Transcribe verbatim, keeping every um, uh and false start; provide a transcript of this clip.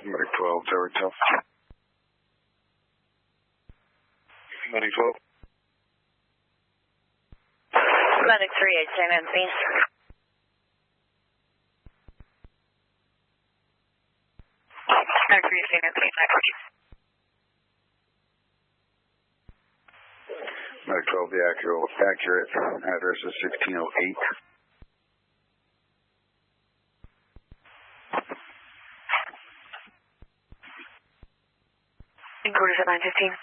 Medic twelve, Tower twelve. Medic twelve. Medic three eight, Saint Anthony. Medic three, Saint Anthony, nine fourteen. Medic twelve, the accurate, accurate address is sixteen oh eight. Quarters at nine fifteen.